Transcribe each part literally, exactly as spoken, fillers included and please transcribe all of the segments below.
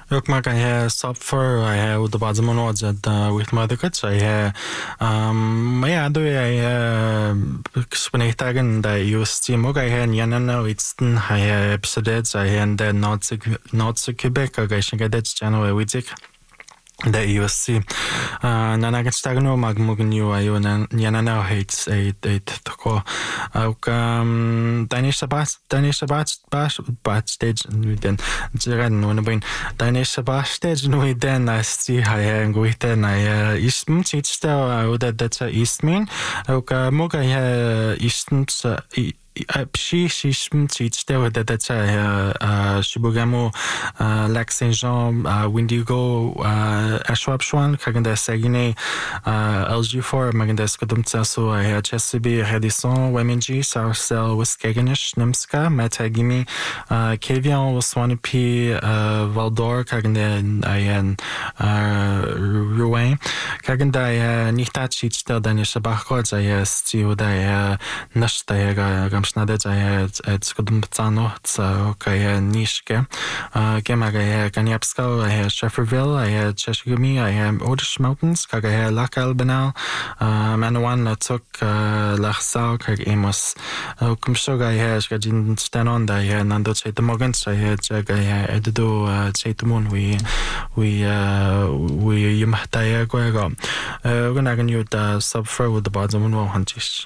Ook maar hij suffer hij hoe de bazem no dat with mother cuts hij um maar ja doe hij spneetagen dat just die moga hij jana nou iets hij episode hij en de not not so Quebec hij schenkt dat channel we dik da U S C nanagat stagno magmugen you ayo yana now hates a date tko ook Danish sabat Danish sabat bas bat stage nu den zeren no ben Danish sabat stage nu den as si ha en goite na ism sitstel oder dat is min ook moga ja ism Pshi shism sitstel dat dat Shibogamo Lac Saint-Jean Windigo Ashwapshwan kaganda sagine L G four maganda skadumtsa so H S B Radisson Wemigi Sarcel Wiskaganish Nimska Matagimi Kavian Waswanipi Valdor kaganda ayan Ruwain kaganda nichtat sitstel Danish Sabachkod ay sti uda nashta gamsnade ay skadumtsano so kaya nishke Gemaga Ganyapska I had Shefferville I had Cheshigumi I had Odish Mountains kaga had Lakal Banal Manawan that took Lachsal kag Amos Kumshoga I had Gajin Stanon I had Nando Chatamogans I had Jaga Edo Chatamun we we we Yumhtaya Guego Unagan you the subfer with the bottom one huntish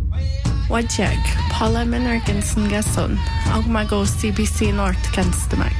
Wajeg, Paula Minarginson Gesson, Ogmago C B C North Kenstamag.